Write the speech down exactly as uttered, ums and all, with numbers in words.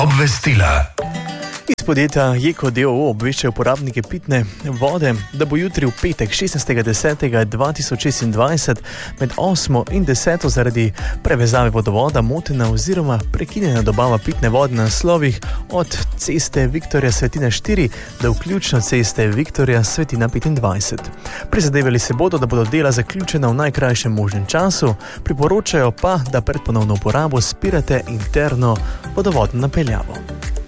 Obvestila. Iz podjetja Jeko d. o. o. obveščajo uporabnike pitne vode, da bo jutri v petek šestnajstega desetega dva tisoč šestindvajset med osmo in deseto zaradi prevezave vodovoda motena oziroma prekinjena dobava pitne vode na naslovih od ceste Viktorja Svetina štiri do vključno ceste Viktorja Svetina petindvajset. Prizadevali se bodo, da bodo dela zaključena v najkrajšem možnem času, priporočajo pa, da pred ponovno uporabo spirate interno vodovodno napeljavo.